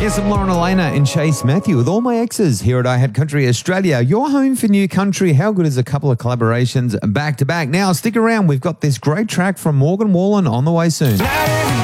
Yes, I'm Lauren Elena and Chase Matthew with all my exes here at iHeart Country Australia. Your home for new country. How good is a couple of collaborations back to back? Now, stick around. We've got this great track from Morgan Wallen on the way soon.